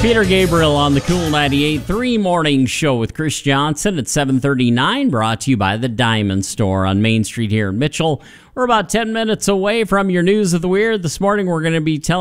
Peter Gabriel on the Cool 98.3 Morning Show with Chris Johnson at 7:39, brought to you by the Diamond Store on Main Street here in Mitchell. We're about 10 minutes away from your News of the Weird. This morning we're going to be telling